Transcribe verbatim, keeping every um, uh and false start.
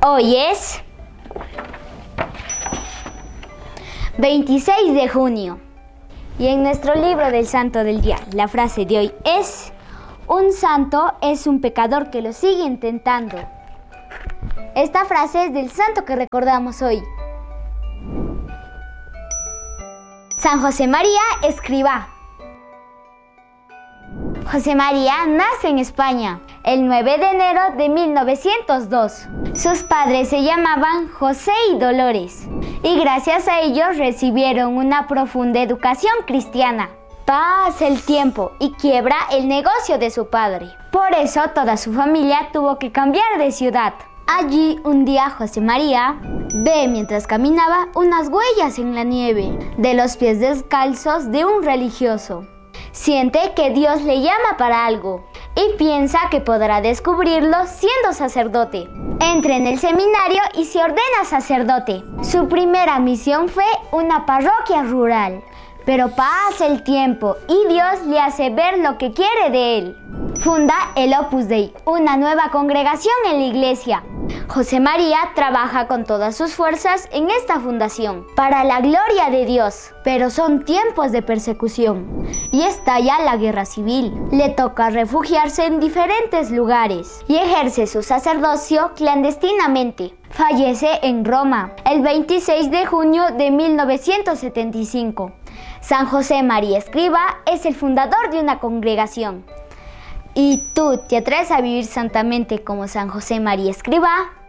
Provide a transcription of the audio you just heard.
Hoy es veintiséis de junio y en nuestro libro del santo del día, la frase de hoy es: un santo es un pecador que lo sigue intentando. Esta frase es del santo que recordamos hoy, San José María Escrivá. José María nace en España el nueve de enero de mil novecientos dos. Sus padres se llamaban José y Dolores, y gracias a ellos recibieron una profunda educación cristiana. Pasa el tiempo y quiebra el negocio de su padre. Por eso toda su familia tuvo que cambiar de ciudad. Allí un día José María ve mientras caminaba unas huellas en la nieve de los pies descalzos de un religioso. Siente que Dios le llama para algo y piensa que podrá descubrirlo siendo sacerdote. Entra en el seminario y se ordena sacerdote. Su primera misión fue una parroquia rural, pero pasa el tiempo y Dios le hace ver lo que quiere de él. Funda el Opus Dei, una nueva congregación en la iglesia. José María trabaja con todas sus fuerzas en esta fundación, para la gloria de Dios. Pero son tiempos de persecución y estalla la guerra civil. Le toca refugiarse en diferentes lugares y ejerce su sacerdocio clandestinamente. Fallece en Roma el veintiséis de junio de mil novecientos setenta y cinco. San José María Escrivá es el fundador de una congregación. ¿Y tú te atreves a vivir santamente como San José María Escrivá?